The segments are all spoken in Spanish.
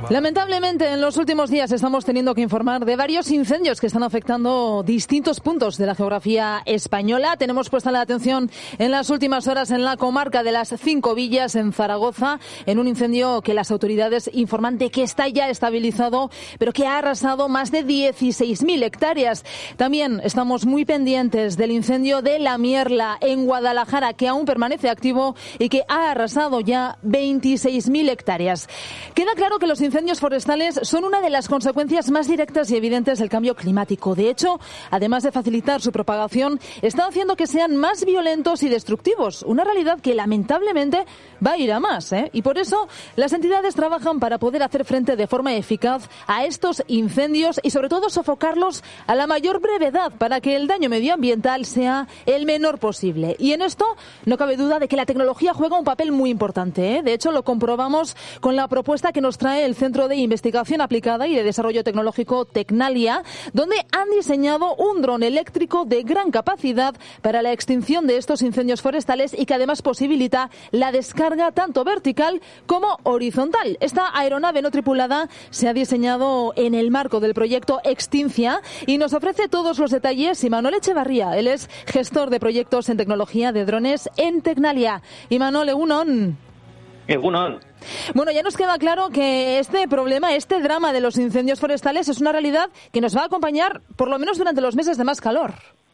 Lamentablemente, en los últimos días estamos teniendo que informar de varios incendios que están afectando distintos puntos de la geografía española. Tenemos puesta la atención en las últimas horas en la comarca de las Cinco Villas, en Zaragoza, en un incendio que las autoridades informan de que está ya estabilizado, pero que ha arrasado más de 16.000 hectáreas. También estamos muy pendientes del incendio de La Mierla, en Guadalajara, que aún permanece activo y que ha arrasado ya 26.000 hectáreas. Queda claro que los incendios forestales son una de las consecuencias más directas y evidentes del cambio climático. De hecho, además de facilitar su propagación, está haciendo que sean más violentos y destructivos. Una realidad que lamentablemente va a ir a más, Y por eso las entidades trabajan para poder hacer frente de forma eficaz a estos incendios y sobre todo sofocarlos a la mayor brevedad para que el daño medioambiental sea el menor posible. Y en esto no cabe duda de que la tecnología juega un papel muy importante, De hecho, lo comprobamos con la propuesta que nos trae el Centro de Investigación Aplicada y de Desarrollo Tecnológico Tecnalia, donde han diseñado un dron eléctrico de gran capacidad para la extinción de estos incendios forestales y que además posibilita la descarga tanto vertical como horizontal. Esta aeronave no tripulada se ha diseñado en el marco del proyecto Extincia y nos ofrece todos los detalles Imanol Echevarría. Él es gestor de proyectos en tecnología de drones en Tecnalia. Imanol, egunon. Egunon. Bueno, ya nos queda claro que este problema, este drama de los incendios forestales es una realidad que nos va a acompañar por lo menos durante los meses de más calor.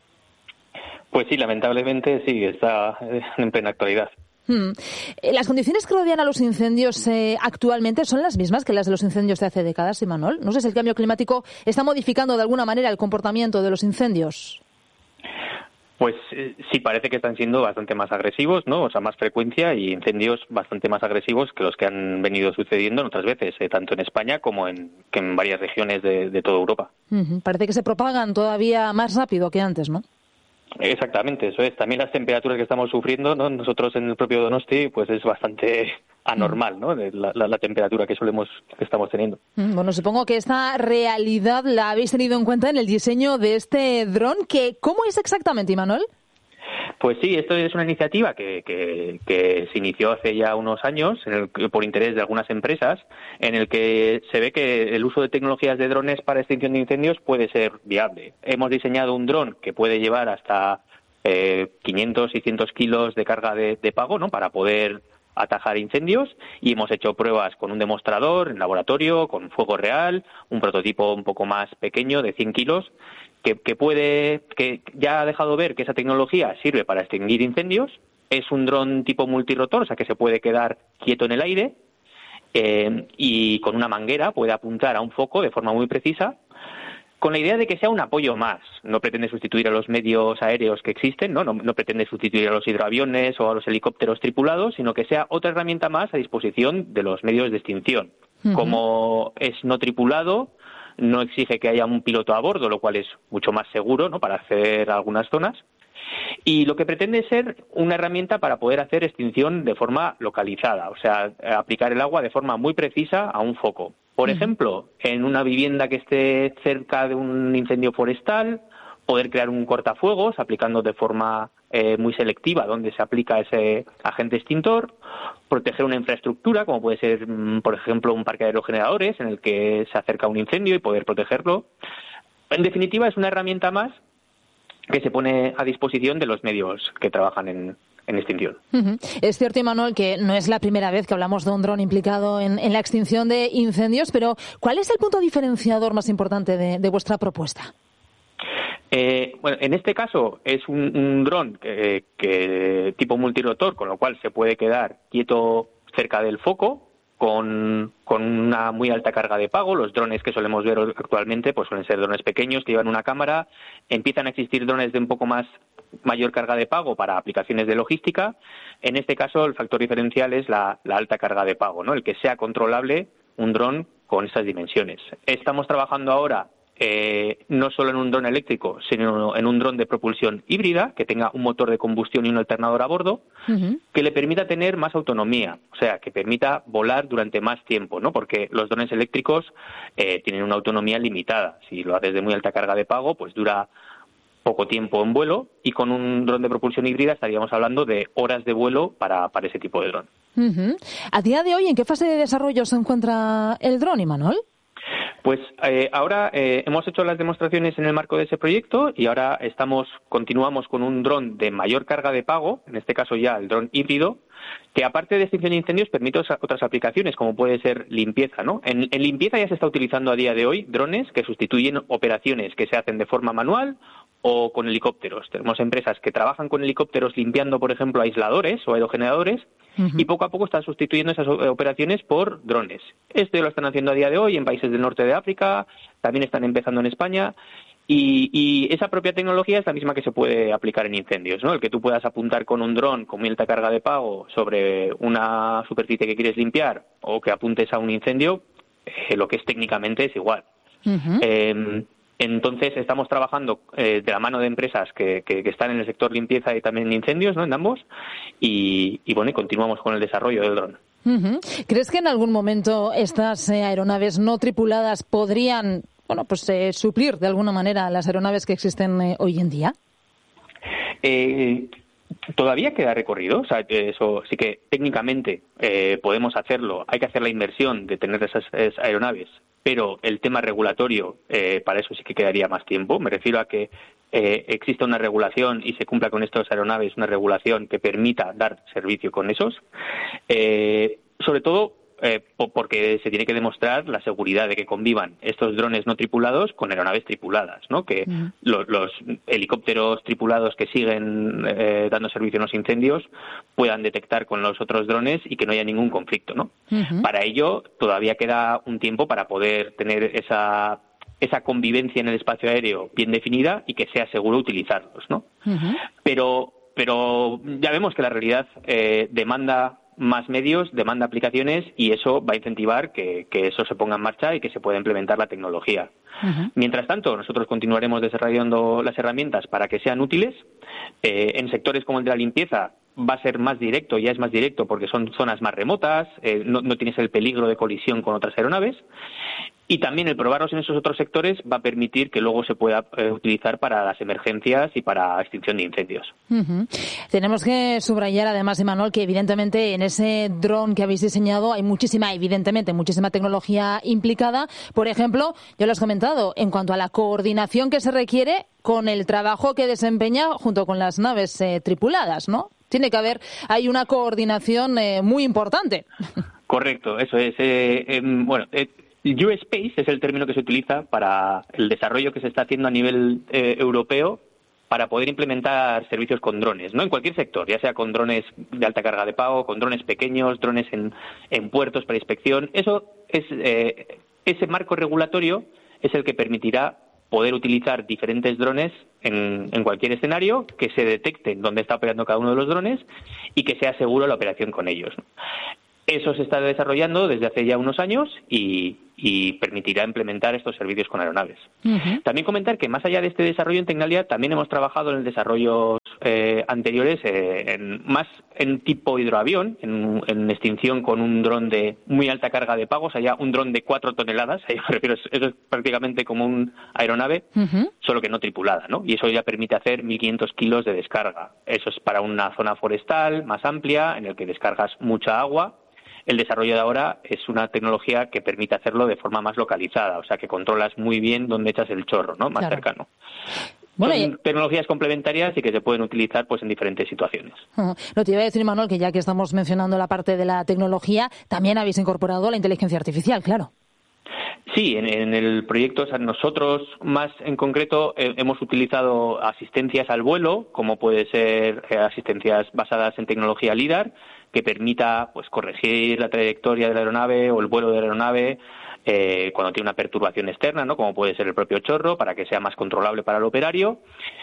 Pues sí, lamentablemente sí, está en plena actualidad. ¿Las condiciones que rodean a los incendios actualmente son las mismas que las de los incendios de hace décadas, Imanol? No sé si el cambio climático está modificando de alguna manera el comportamiento de los incendios. Pues sí, parece que están siendo bastante más agresivos, ¿no? O sea, más frecuencia y incendios bastante más agresivos que los que han venido sucediendo en otras veces, tanto en España como en varias regiones de toda Europa. Parece que se propagan todavía más rápido que antes, ¿no? Exactamente, eso es. También las temperaturas que estamos sufriendo, ¿no? Nosotros en el propio Donosti, pues es bastante anormal, ¿no? La temperatura que estamos teniendo. Bueno, supongo que esta realidad la habéis tenido en cuenta en el diseño de este dron, que ¿cómo es exactamente, Imanol? Pues sí, esto es una iniciativa que se inició hace ya unos años por interés de algunas empresas, en el que se ve que el uso de tecnologías de drones para extinción de incendios puede ser viable. Hemos diseñado un dron que puede llevar hasta 500 y 600 kilos de carga de pago, ¿no? Para poder atajar incendios, y hemos hecho pruebas con un demostrador en laboratorio, con fuego real, un prototipo un poco más pequeño de 100 kilos, que ya ha dejado ver que esa tecnología sirve para extinguir incendios. Es un dron tipo multirotor, o sea que se puede quedar quieto en el aire y con una manguera puede apuntar a un foco de forma muy precisa, con la idea de que sea un apoyo más. No pretende sustituir a los medios aéreos que existen, no pretende sustituir a los hidroaviones o a los helicópteros tripulados, sino que sea otra herramienta más a disposición de los medios de extinción. Como es no tripulado, no exige que haya un piloto a bordo, lo cual es mucho más seguro, ¿no? Para acceder a algunas zonas. Y lo que pretende es ser una herramienta para poder hacer extinción de forma localizada, o sea, aplicar el agua de forma muy precisa a un foco. Por ejemplo, en una vivienda que esté cerca de un incendio forestal, poder crear un cortafuegos aplicando de forma muy selectiva donde se aplica ese agente extintor, proteger una infraestructura, como puede ser, por ejemplo, un parque de aerogeneradores en el que se acerca un incendio y poder protegerlo. En definitiva, es una herramienta más que se pone a disposición de los medios que trabajan en extinción. Es cierto, Imanol, que no es la primera vez que hablamos de un dron implicado en la extinción de incendios, pero ¿cuál es el punto diferenciador más importante de vuestra propuesta? Bueno, en este caso es un dron que tipo multirotor, con lo cual se puede quedar quieto cerca del foco, con una muy alta carga de pago. Los drones que solemos ver actualmente pues suelen ser drones pequeños que llevan una cámara. Empiezan a existir drones de un poco mayor carga de pago para aplicaciones de logística. En este caso el factor diferencial es la alta carga de pago, ¿no? El que sea controlable un dron con estas dimensiones. Estamos trabajando ahora no solo en un dron eléctrico, sino en un dron de propulsión híbrida, que tenga un motor de combustión y un alternador a bordo, que le permita tener más autonomía, o sea, que permita volar durante más tiempo, ¿no? Porque los drones eléctricos tienen una autonomía limitada. Si lo haces de muy alta carga de pago, pues dura poco tiempo en vuelo, y con un dron de propulsión híbrida estaríamos hablando de horas de vuelo para ese tipo de dron. Uh-huh. A día de hoy, ¿en qué fase de desarrollo se encuentra el dron, Imanol? Pues ahora hemos hecho las demostraciones en el marco de ese proyecto y ahora continuamos con un dron de mayor carga de pago, en este caso ya el dron híbrido, que aparte de extinción de incendios permite otras aplicaciones, como puede ser limpieza, ¿no? En limpieza ya se está utilizando a día de hoy drones que sustituyen operaciones que se hacen de forma manual o con helicópteros. Tenemos empresas que trabajan con helicópteros limpiando, por ejemplo, aisladores o aerogeneradores, y poco a poco están sustituyendo esas operaciones por drones. Esto lo están haciendo a día de hoy en países del norte de África, también están empezando en España, y esa propia tecnología es la misma que se puede aplicar en incendios, ¿no? El que tú puedas apuntar con un dron con muy alta carga de pago sobre una superficie que quieres limpiar o que apuntes a un incendio, lo que es técnicamente es igual. Uh-huh. Entonces estamos trabajando de la mano de empresas que están en el sector limpieza y también en incendios, ¿no? En ambos, y bueno, y continuamos con el desarrollo del dron. Uh-huh. ¿Crees que en algún momento estas aeronaves no tripuladas podrían, suplir de alguna manera las aeronaves que existen hoy en día? Todavía queda recorrido, o sea, eso sí que técnicamente podemos hacerlo. Hay que hacer la inversión de tener esas aeronaves, pero el tema regulatorio, para eso sí que quedaría más tiempo. Me refiero a que exista una regulación y se cumpla con estas aeronaves una regulación que permita dar servicio con esos. Sobre todo porque se tiene que demostrar la seguridad de que convivan estos drones no tripulados con aeronaves tripuladas, ¿no? Que los helicópteros tripulados que siguen dando servicio en los incendios puedan detectar con los otros drones y que no haya ningún conflicto, ¿no? Uh-huh. Para ello todavía queda un tiempo para poder tener esa convivencia en el espacio aéreo bien definida y que sea seguro utilizarlos, ¿no? Uh-huh. Pero ya vemos que la realidad demanda más medios, demanda aplicaciones y eso va a incentivar que eso se ponga en marcha y que se pueda implementar la tecnología. Uh-huh. Mientras tanto, nosotros continuaremos desarrollando las herramientas para que sean útiles. En sectores como el de la limpieza va a ser más directo, ya es más directo porque son zonas más remotas, no tienes el peligro de colisión con otras aeronaves. Y también el probarlos en esos otros sectores va a permitir que luego se pueda utilizar para las emergencias y para extinción de incendios. Uh-huh. Tenemos que subrayar además, Imanol, que evidentemente en ese dron que habéis diseñado hay muchísima tecnología implicada. Por ejemplo, ya lo has comentado, en cuanto a la coordinación que se requiere con el trabajo que desempeña junto con las naves tripuladas, ¿no? Tiene que haber, hay una coordinación muy importante. Correcto, eso es. U-Space es el término que se utiliza para el desarrollo que se está haciendo a nivel europeo para poder implementar servicios con drones, ¿no? En cualquier sector, ya sea con drones de alta carga de pago, con drones pequeños, drones en puertos para inspección. Eso es ese marco regulatorio es el que permitirá poder utilizar diferentes drones en cualquier escenario, que se detecten dónde está operando cada uno de los drones y que sea seguro la operación con ellos, ¿no? Eso se está desarrollando desde hace ya unos años y permitirá implementar estos servicios con aeronaves. Uh-huh. También comentar que más allá de este desarrollo en Tecnalia, también hemos trabajado en desarrollos anteriores más en tipo hidroavión, en extinción con un dron de muy alta carga de pago, o sea, ya un dron de 4 toneladas, me refiero, eso es prácticamente como un aeronave, uh-huh, solo que no tripulada, ¿no? Y eso ya permite hacer 1.500 kilos de descarga. Eso es para una zona forestal más amplia, en el que descargas mucha agua. El desarrollo de ahora es una tecnología que permite hacerlo de forma más localizada, o sea, que controlas muy bien dónde echas el chorro, ¿no? Más cercano. Bueno, son tecnologías complementarias y que se pueden utilizar pues en diferentes situaciones. No, te iba a decir, Imanol, que ya que estamos mencionando la parte de la tecnología, también habéis incorporado la inteligencia artificial, claro. Sí, en el proyecto, o sea, nosotros más en concreto hemos utilizado asistencias al vuelo, como puede ser asistencias basadas en tecnología LIDAR, que permita pues corregir la trayectoria de la aeronave o el vuelo de la aeronave cuando tiene una perturbación externa, ¿no? Como puede ser el propio chorro, para que sea más controlable para el operario.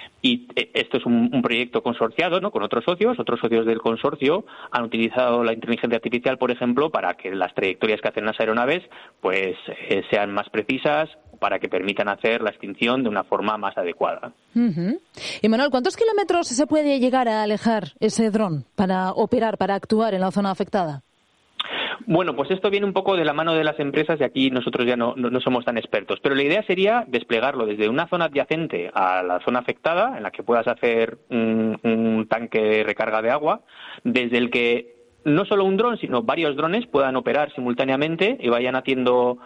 Y esto es un proyecto consorciado, ¿no? Con otros socios del consorcio han utilizado la inteligencia artificial, por ejemplo, para que las trayectorias que hacen las aeronaves pues sean más precisas, para que permitan hacer la extinción de una forma más adecuada. Uh-huh. Y Manuel, ¿cuántos kilómetros se puede llegar a alejar ese dron para operar, para actuar en la zona afectada? Bueno, pues esto viene un poco de la mano de las empresas y aquí nosotros ya no somos tan expertos. Pero la idea sería desplegarlo desde una zona adyacente a la zona afectada, en la que puedas hacer un tanque de recarga de agua, desde el que no solo un dron, sino varios drones puedan operar simultáneamente y vayan haciendo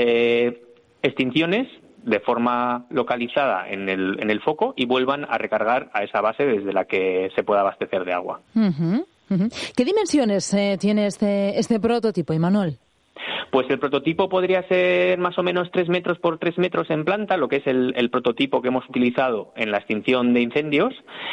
extinciones de forma localizada en el foco y vuelvan a recargar a esa base desde la que se pueda abastecer de agua. ¿Qué dimensiones tiene este prototipo, Imanol? Pues el prototipo podría ser más o menos 3 metros por 3 metros en planta, lo que es el prototipo que hemos utilizado en la extinción de incendios,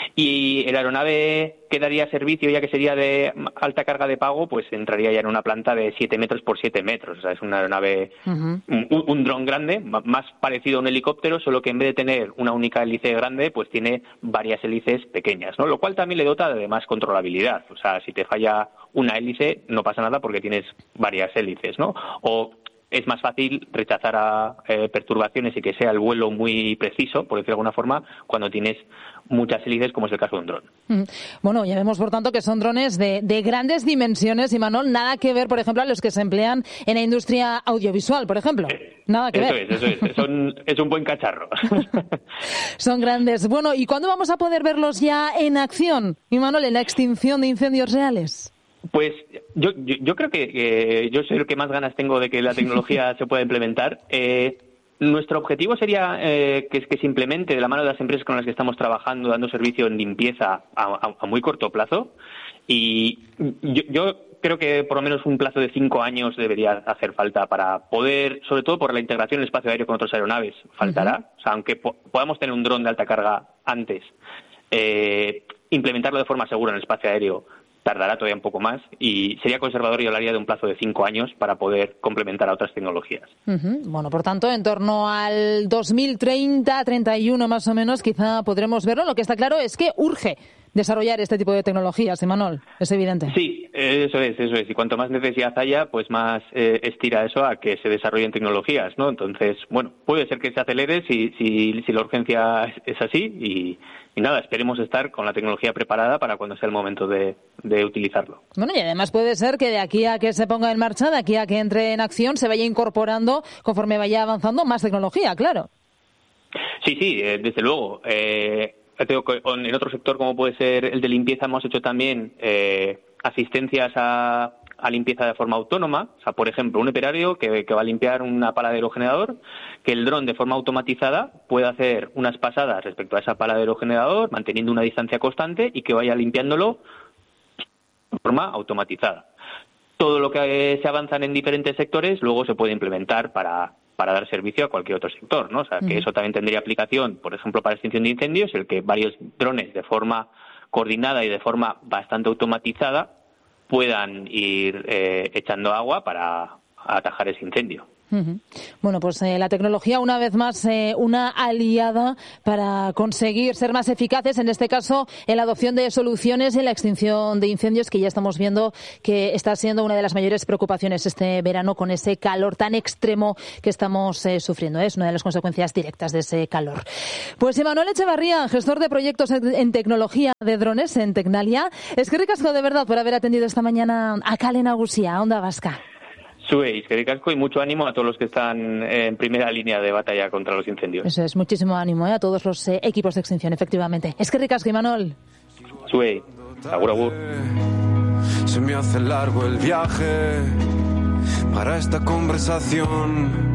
y la aeronave que daría servicio, ya que sería de alta carga de pago, pues entraría ya en una planta de 7 metros por 7 metros. O sea, es una aeronave, un dron grande, más parecido a un helicóptero, solo que en vez de tener una única hélice grande, pues tiene varias hélices pequeñas, ¿no? Lo cual también le dota de más controlabilidad. O sea, si te falla una hélice, no pasa nada porque tienes varias hélices, ¿no? O es más fácil rechazar a perturbaciones y que sea el vuelo muy preciso, por decirlo de alguna forma, cuando tienes muchas hélices, como es el caso de un dron. Bueno, ya vemos, por tanto, que son drones de grandes dimensiones, Imanol, nada que ver, por ejemplo, a los que se emplean en la industria audiovisual, por ejemplo. Nada que ver. Eso es. Es un buen cacharro. Son grandes. Bueno, ¿y cuándo vamos a poder verlos ya en acción, Imanol, en la extinción de incendios reales? Pues yo creo que yo soy el que más ganas tengo de que la tecnología se pueda implementar. Nuestro objetivo sería que se implemente de la mano de las empresas con las que estamos trabajando, dando servicio en limpieza a muy corto plazo. Y yo creo que por lo menos un plazo de 5 años debería hacer falta para poder, sobre todo por la integración del espacio aéreo con otras aeronaves, faltará. O sea, aunque podamos tener un dron de alta carga antes, implementarlo de forma segura en el espacio aéreo tardará todavía un poco más y sería conservador y hablaría de un plazo de 5 años para poder complementar a otras tecnologías. Bueno, por tanto, en torno al 2030, 31 más o menos, quizá podremos verlo. Lo que está claro es que urge desarrollar este tipo de tecnologías, Imanol, es evidente. Sí, eso es. Y cuanto más necesidad haya, pues más estira eso a que se desarrollen tecnologías, ¿no? Entonces, bueno, puede ser que se acelere si la urgencia es así y nada, esperemos estar con la tecnología preparada para cuando sea el momento de utilizarlo. Bueno, y además puede ser que de aquí a que se ponga en marcha, de aquí a que entre en acción, se vaya incorporando, conforme vaya avanzando, más tecnología, claro. Sí, desde luego. En otro sector, como puede ser el de limpieza, hemos hecho también asistencias a limpieza de forma autónoma. O sea, por ejemplo, un operario que va a limpiar una pala de aerogenerador, que el dron de forma automatizada pueda hacer unas pasadas respecto a esa pala de aerogenerador, manteniendo una distancia constante y que vaya limpiándolo de forma automatizada. Todo lo que se avanza en diferentes sectores luego se puede implementar para dar servicio a cualquier otro sector, ¿no? O sea, que eso también tendría aplicación, por ejemplo, para extinción de incendios, el que varios drones de forma coordinada y de forma bastante automatizada puedan ir echando agua para atajar ese incendio. Bueno, pues la tecnología, una vez más, una aliada para conseguir ser más eficaces, en este caso, en la adopción de soluciones en la extinción de incendios, que ya estamos viendo que está siendo una de las mayores preocupaciones este verano con ese calor tan extremo que estamos sufriendo. Es una de las consecuencias directas de ese calor. Pues Imanol Etxebarria, gestor de proyectos en tecnología de drones en Tecnalia. Eskerrik asko de verdad por haber atendido esta mañana a Kale Nagusia, Onda Vasca. Zuei, eskerrik asko y mucho ánimo a todos los que están en primera línea de batalla contra los incendios. Eso es, muchísimo ánimo a todos los equipos de extinción, efectivamente. Eskerrik asko, Imanol. Zuei, agur agur. Se me hace largo el viaje para esta conversación.